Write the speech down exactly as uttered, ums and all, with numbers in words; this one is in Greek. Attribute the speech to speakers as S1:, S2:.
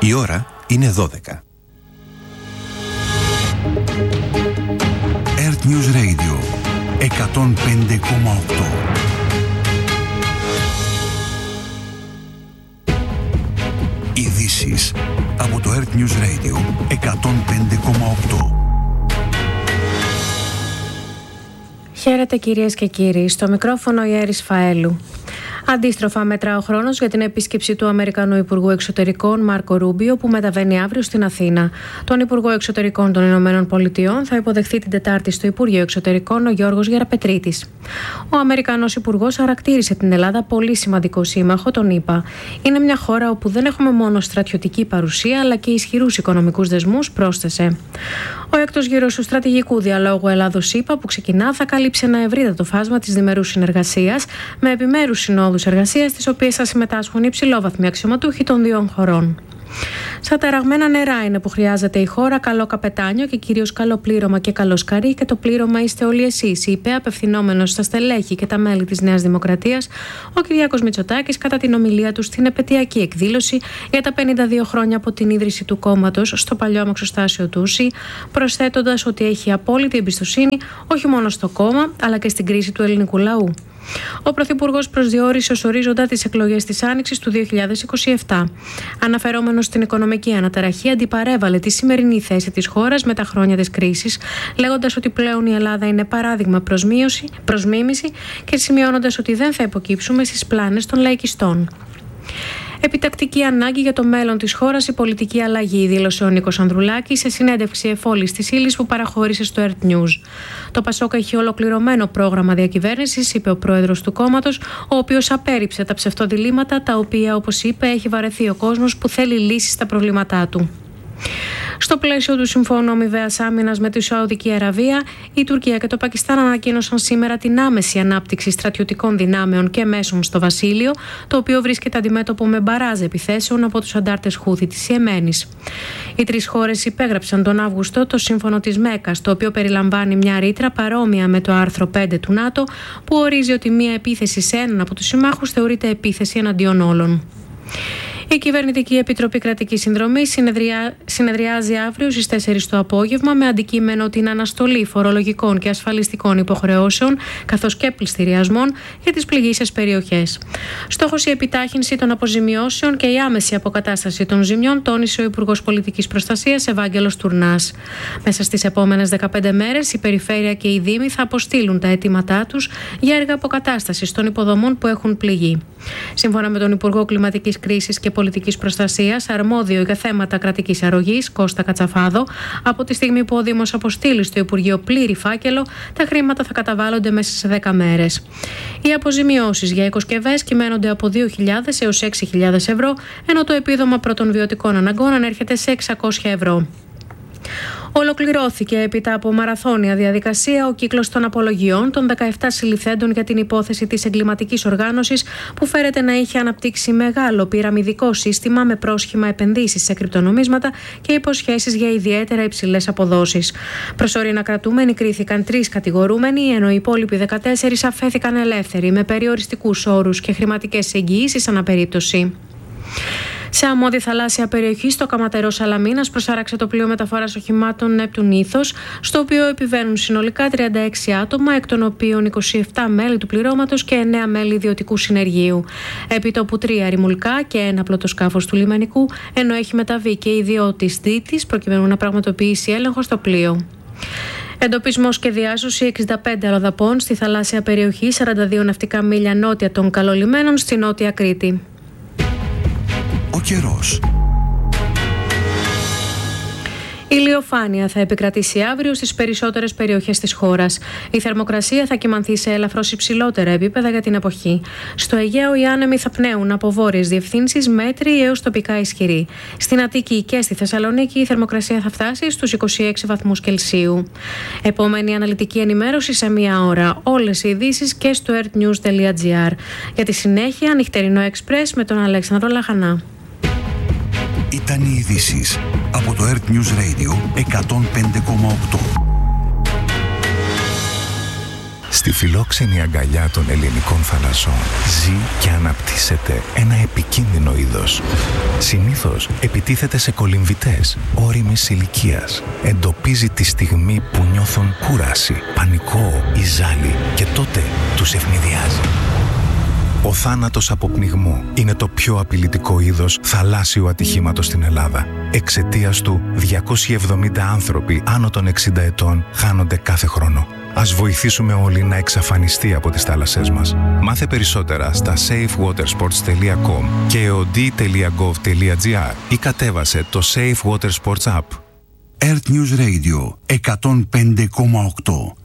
S1: Η ώρα είναι δώδεκα. Earth News Radio εκατόν πέντε κόμμα οκτώ. Ειδήσεις από το Earth News Radio εκατόν πέντε κόμμα οκτώ.
S2: Χαίρετε κυρίες και κύριοι, στο μικρόφωνο η Έρης Φαέλου. Αντίστροφα μετρά ο χρόνος για την επίσκεψη του Αμερικανού Υπουργού Εξωτερικών Μάρκο Ρούμπιο, που μεταβαίνει αύριο στην Αθήνα. Τον Υπουργό Εξωτερικών των Ηνωμένων Πολιτειών θα υποδεχθεί την Τετάρτη στο Υπουργείο Εξωτερικών ο Γιώργος Γεραπετρίτης. Ο Αμερικανός Υπουργός χαρακτήρισε την Ελλάδα πολύ σημαντικό σύμμαχο, τον ΗΠΑ. Είναι μια χώρα όπου δεν έχουμε μόνο στρατιωτική παρουσία, αλλά και ισχυρούς οικονομικούς δεσμούς, πρόσθεσε. Ο έκτος γύρος του στρατηγικού διαλόγου Ελλάδος-ΗΠΑ, που ξεκινά, θα καλύψει ένα ευρύτατο φάσμα της διμερούς συνεργασίας, με επιμέρους συνόδους εργασίας, στις οποίες θα συμμετάσχουν υψηλόβαθμοι αξιωματούχοι των δύο χωρών. Στα ταραγμένα νερά είναι που χρειάζεται η χώρα καλό καπετάνιο και κυρίως καλό πλήρωμα και καλό σκαρί, και το πλήρωμα είστε όλοι εσείς, είπε απευθυνόμενος στα στελέχη και τα μέλη της Νέας Δημοκρατίας ο Κυριάκος Μητσοτάκης κατά την ομιλία του στην επετειακή εκδήλωση για τα πενήντα δύο χρόνια από την ίδρυση του κόμματος στο παλιό αμαξοστάσιο του ΟΥΣΥ, προσθέτοντας ότι έχει απόλυτη εμπιστοσύνη όχι μόνο στο κόμμα αλλά και στην κρίση του ελληνικού λαού. Ο Πρωθυπουργός προσδιορίσε ως ορίζοντα τις εκλογές της Άνοιξης του δύο χιλιάδες είκοσι επτά. Αναφερόμενος στην οικονομική αναταραχή, αντιπαρέβαλε τη σημερινή θέση της χώρας με τα χρόνια της κρίσης, λέγοντας ότι πλέον η Ελλάδα είναι παράδειγμα προς, μείωση, προς μίμηση και σημειώνοντας ότι δεν θα υποκύψουμε στις πλάνες των λαϊκιστών. Επιτακτική ανάγκη για το μέλλον της χώρας η πολιτική αλλαγή, δήλωσε ο Νίκος Ανδρουλάκης σε συνέντευξη εφόλης της ύλης που παραχώρησε στο Earth News. Το Πασόκ έχει ολοκληρωμένο πρόγραμμα διακυβέρνησης, είπε ο πρόεδρος του κόμματος, ο οποίος απέρριψε τα ψευτοδιλήμματα, τα οποία, όπως είπε, έχει βαρεθεί ο κόσμος που θέλει λύσεις στα προβλήματά του. Στο πλαίσιο του Συμφώνου Αμοιβαίας Άμυνας με τη Σαουδική Αραβία, η Τουρκία και το Πακιστάν ανακοίνωσαν σήμερα την άμεση ανάπτυξη στρατιωτικών δυνάμεων και μέσων στο Βασίλειο, το οποίο βρίσκεται αντιμέτωπο με μπαράζ επιθέσεων από τους αντάρτες Χούθη της Ιεμένης. Οι τρεις χώρες υπέγραψαν τον Αύγουστο το Σύμφωνο της Μέκκας, το οποίο περιλαμβάνει μια ρήτρα παρόμοια με το άρθρο πέντε του ΝΑΤΟ, που ορίζει ότι μια επίθεση σε έναν από τους συμμάχους θεωρείται επίθεση εναντίον όλων. Η Κυβερνητική Επιτροπή Κρατικής Συνδρομής συνεδριά... συνεδριάζει αύριο στις τέσσερις το απόγευμα με αντικείμενο την αναστολή φορολογικών και ασφαλιστικών υποχρεώσεων καθώς και πληστηριασμών για τις πληγείσες περιοχές. Στόχος η επιτάχυνση των αποζημιώσεων και η άμεση αποκατάσταση των ζημιών, τόνισε ο Υπουργός Πολιτικής Προστασίας Ευάγγελος Τουρνάς. Μέσα στις επόμενες δεκαπέντε μέρες η Περιφέρεια και οι Δήμοι θα αποστείλουν τα αιτήματά τους για έργα αποκατάστασης των υποδομών που έχουν πληγεί. Σύμφωνα με τον Υπουργό Κλιματικής Κρίσης και Πολιτικής Προστασίας, αρμόδιο για θέματα κρατικής αρρωγής, Κώστα Κατσαφάδο, από τη στιγμή που ο Δήμος αποστείλει στο Υπουργείο πλήρη φάκελο, τα χρήματα θα καταβάλλονται μέσα σε δέκα μέρες. Οι αποζημιώσεις για οικοσκευές κυμαίνονται από δύο χιλιάδες έως έξι χιλιάδες ευρώ, ενώ το επίδομα πρώτων βιωτικών αναγκών ανέρχεται σε εξακόσια ευρώ. Ολοκληρώθηκε έπειτα από μαραθώνια διαδικασία ο κύκλος των απολογιών των δεκαεπτά συλληφθέντων για την υπόθεση της εγκληματικής οργάνωσης που φέρεται να είχε αναπτύξει μεγάλο πυραμιδικό σύστημα με πρόσχημα επενδύσεις σε κρυπτονομίσματα και υποσχέσεις για ιδιαίτερα υψηλές αποδόσεις. Προσωρινά κρατούμενοι κρίθηκαν τρεις κατηγορούμενοι, ενώ οι υπόλοιποι δεκατέσσερις αφέθηκαν ελεύθεροι με περιοριστικούς όρους και χρηματικές εγγυήσεις ανά περίπτωση. Σε αμμώδη θαλάσσια περιοχή, στο Καματερό Σαλαμίνας, προσάραξε το πλοίο μεταφοράς οχημάτων Νέπτουν Ήθος, στο οποίο επιβαίνουν συνολικά τριάντα έξι άτομα, εκ των οποίων είκοσι επτά μέλη του πληρώματος και εννέα μέλη ιδιωτικού συνεργείου. Επιτόπου τρία ρημουλκά και ένα πλωτοσκάφος του λιμενικού, ενώ έχει μεταβεί και ιδιώτης Δίτης, προκειμένου να πραγματοποιήσει έλεγχο στο πλοίο. Εντοπισμός και διάσωση εξήντα πέντε αλλοδαπών στη θαλάσσια περιοχή, σαράντα δύο ναυτικά μίλια νότια των Καλολιμένων, στη Νότια Κρήτη.
S1: Ο καιρός.
S2: Ηλιοφάνεια θα επικρατήσει αύριο στις περισσότερες περιοχές της χώρας. Η θερμοκρασία θα κυμανθεί σε ελαφρώς υψηλότερα επίπεδα για την εποχή. Στο Αιγαίο οι άνεμοι θα πνέουν από βόρειες διευθύνσεις μέτρη έως τοπικά ισχυρή. Στην Αττική και στη Θεσσαλονίκη η θερμοκρασία θα φτάσει στους είκοσι έξι βαθμούς Κελσίου. Επόμενη αναλυτική ενημέρωση σε μία ώρα. Όλες οι ειδήσεις και στο earthnews τελεία gr. Για τη συνέχεια, νυχτερινό εξπρές με τον Αλέξανδρο Λαχανά.
S1: Ήταν οι ειδήσεις από το Earth News Radio εκατόν πέντε κόμμα οκτώ.
S3: Στη φιλόξενη αγκαλιά των ελληνικών θαλασσών ζει και αναπτύσσεται ένα επικίνδυνο είδος. Συνήθως επιτίθεται σε κολυμβητές ώριμης ηλικίας. Εντοπίζει τη στιγμή που νιώθουν κούραση, πανικό ή ζάλι και τότε τους ευνηδιάζει. Ο θάνατος από πνιγμό είναι το πιο απειλητικό είδος θαλάσσιου ατυχήματος στην Ελλάδα. Εξαιτίας του, διακόσιοι εβδομήντα άνθρωποι άνω των εξήντα ετών χάνονται κάθε χρόνο. Ας βοηθήσουμε όλοι να εξαφανιστεί από τις θάλασσές μας. Μάθε περισσότερα στα safe water sports τελεία com και eod τελεία gov τελεία gr ή κατέβασε το Safe Water Sports App.
S1: Earth News Radio εκατόν πέντε κόμμα οκτώ.